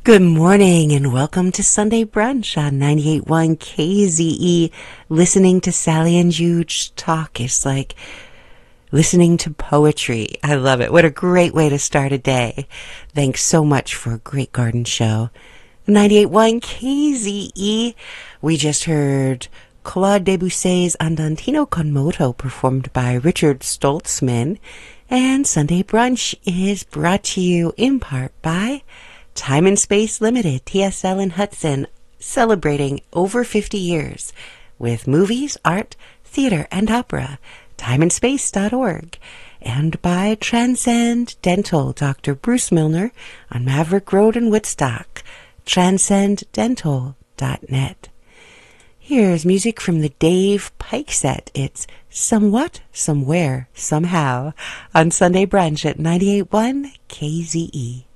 Good morning and welcome to Sunday Brunch on 98.1 KZE. Listening to Sally and Juge talk is like listening to poetry. I love it. What a great way to start a day. Thanks so much for a great garden show. 98.1 KZE. We just heard Claude Debussy's Andantino con moto performed by Richard Stoltzman. And Sunday Brunch is brought to you in part by Time and Space Limited, TSL in Hudson, celebrating over 50 years with movies, art, theater, and opera. Timeandspace.org. And by Transcend Dental, Dr. Bruce Milner on Maverick Road in Woodstock. TranscendDental.net. Here's music from the Dave Pike Set. It's Somewhat, Somewhere, Somehow on Sunday Brunch at 98.1 KZE.